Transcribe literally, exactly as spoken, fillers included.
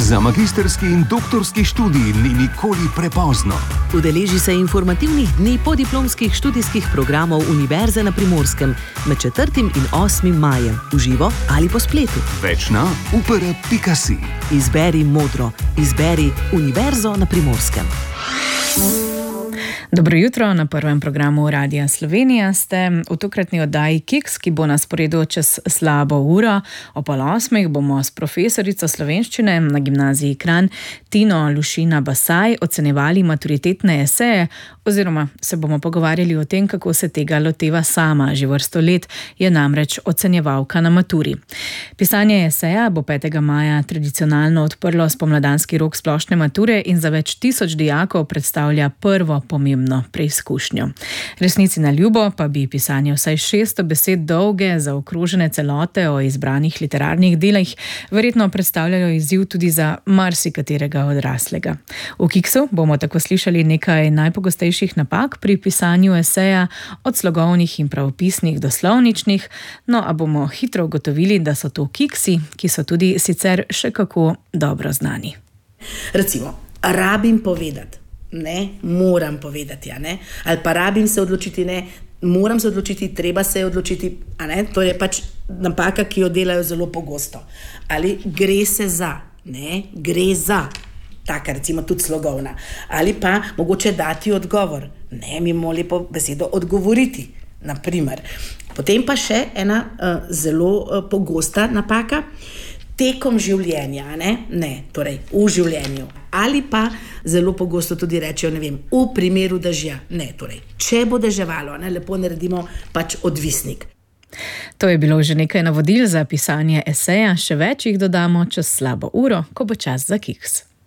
Za magistrski in doktorski študij ni nikoli prepozno. Udeleži se informativnih dni podiplomskih študijskih programov Univerze na Primorskem med četrtim in osmim majem, v živo ali po spletu. Več na u p r pika si. Izberi modro. Izberi Univerzo na Primorskem. Dobro jutro, na prvem programu Radia Slovenija ste v tokratni oddaji Kiks, ki bo na sporedu čez slabo uro. O pol osmih bomo s profesorico slovenščine na gimnaziji Kranj Tino Lušina Basaj ocenjevali maturitetne eseje oziroma se bomo pogovarjali o tem, kako se tega loteva sama. Že vrsto let je namreč ocenjevalka na maturi. Pisanje eseja bo petega maja tradicionalno odprlo spomladanski rok splošne mature in za več tisoč dijakov predstavlja prvo pomembno preizkušnjo. Resnici na ljubo pa bi pisanje vsaj šeststo besed dolge zaokrožene celote o izbranih literarnih delih verjetno predstavljajo izziv tudi za marsikaterega odraslega. V Kiksu bomo tako slišali nekaj najpogostejših napak pri pisanju eseja, od slogovnih in pravopisnih do slovničnih, no a bomo hitro ugotovili, da so to kiksi, ki so tudi sicer še kako dobro znani. Recimo, rabim povedati. Ne, moram povedati, a ne? Ali pa rabim se odločiti, ne, moram se odločiti, treba se odločiti, a ne? To je pač napaka, ki jo delajo zelo pogosto. Ali gre se za, ne, gre za, taka recimo tudi slogovna. Ali pa mogoče dati odgovor, ne, mi moramo lepo besedo odgovoriti, naprimer. Potem pa še ena uh, zelo uh, pogosta napaka, tekom življenja, ne? Ne, torej v življenju. Ali pa zelo pogosto tudi rečejo, ne vem, v primeru dežja. Ne, torej, če bo deževalo, ne, lepo naredimo pač odvisnik. To je bilo že nekaj navodil za pisanje eseja, še več jih dodamo čez slabo uro, ko bo čas za Kiks.